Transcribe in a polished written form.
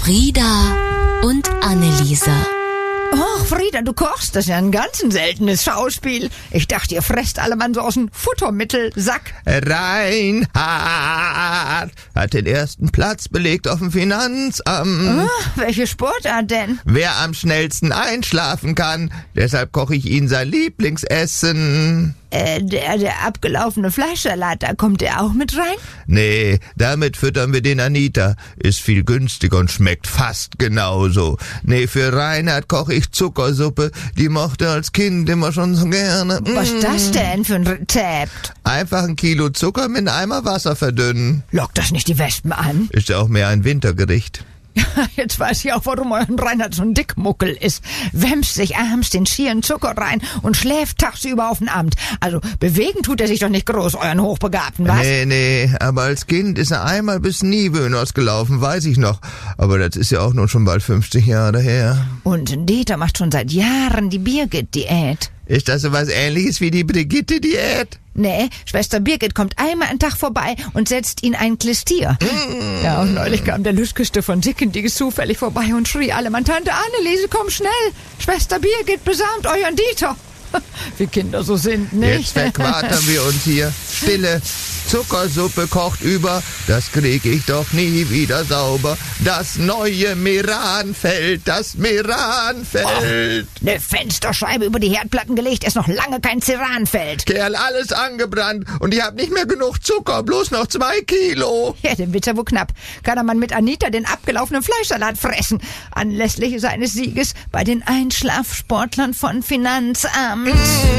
Frieda und Anneliese. Och, Frieda, du kochst, das ist ja ein ganz seltenes Schauspiel. Ich dachte, ihr fresst alle Mann so aus dem Futtermittelsack. Reinhard hat den ersten Platz belegt auf dem Finanzamt. Welche Sportart denn? Wer am schnellsten einschlafen kann, deshalb koche ich Ihnen sein Lieblingsessen. Der abgelaufene Fleischsalat, da kommt der auch mit rein? Nee, damit füttern wir den Anita. Ist viel günstiger und schmeckt fast genauso. Nee, für Reinhard koche ich Zuckersuppe. Die mochte er als Kind immer schon so gerne. Was ist das denn für ein Rezept? Einfach 1 Kilo Zucker mit einem Eimer Wasser verdünnen. Lockt das nicht die Wespen an? Ist ja auch mehr ein Wintergericht. Jetzt weiß ich auch, warum euer Reinhard so ein Dickmuckel ist. Wämst sich abends den schieren Zucker rein und schläft tagsüber auf dem Amt. Also bewegen tut er sich doch nicht groß, euren Hochbegabten, was? Nee, aber als Kind ist er einmal bis Niewöhners gelaufen, weiß ich noch. Aber das ist ja auch nun schon bald 50 Jahre her. Und Dieter macht schon seit Jahren die Birgit-Diät. Ist das so was Ähnliches wie die Brigitte-Diät? Nee, Schwester Birgit kommt einmal einen Tag vorbei und setzt ihn ein Klistier. Ja, und neulich kam der Lüschkiste von Sickendiges zufällig vorbei und schrie alle, Mann, Tante Anneliese, komm schnell, Schwester Birgit besamt euren Dieter. Wie Kinder so sind, nicht? Jetzt verquartern wir uns hier. Stille. Zuckersuppe kocht über, das krieg ich doch nie wieder sauber. Das neue Meranfeld, das Meranfeld. Eine Fensterscheibe über die Herdplatten gelegt, ist noch lange kein Ceranfeld. Kerl, alles angebrannt und ich hab nicht mehr genug Zucker, bloß noch 2 Kilo. Ja, dem wird's ja wohl knapp. Kann der Mann mit Anita den abgelaufenen Fleischsalat fressen, anlässlich seines Sieges bei den Einschlafsportlern von Finanzamt.